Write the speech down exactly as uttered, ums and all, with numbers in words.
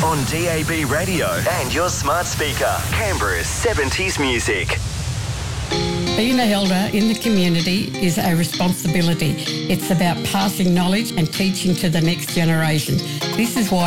on D A B radio and your smart speaker. Canberra's seventies music. Being an elder in the community is a responsibility. It's about passing knowledge and teaching to the next generation. This is why